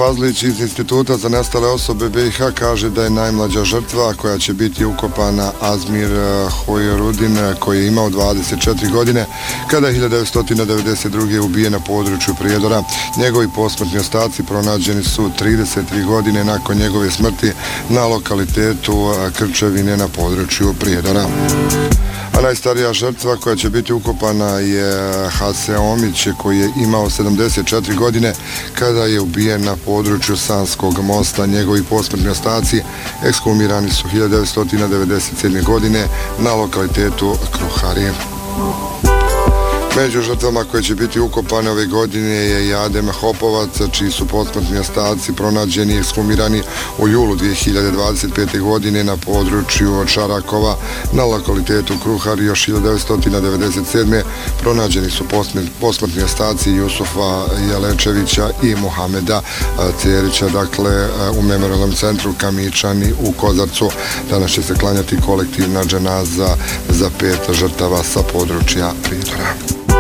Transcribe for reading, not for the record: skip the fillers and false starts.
Fazlić iz Instituta za nestale osobe BiH kaže da je najmlađa žrtva koja će biti ukopana Azmir Hojrudin, koji je imao 24 godine kada je 1992. ubijen na području Prijedora. Njegovi posmrtni ostaci pronađeni su 33 godine nakon njegove smrti na lokalitetu Krčevine na području Prijedora. A najstarija žrtva koja će biti ukopana je Hase Omić, koji je imao 74 godine kada je ubijen na području Sanskog mosta. Njegovi posmrtni ostaci ekshumirani su 1997. godine na lokalitetu Kruhari. Među žrtvama koje će biti ukopane ove godine je i Adem Hopovac, čiji su posmrtni ostaci pronađeni i ekshumirani u julu 2025. godine na području Čarakova na lokalitetu Kruhari. Još 1997. pronađeni su posmrtni ostaci Jusufa Jelečevića i Muhameda Cerića, dakle u memorialnom centru Kamičani u Kozarcu. Danas će se klanjati kolektivna dženaza za 5 žrtava sa područja Prijedora.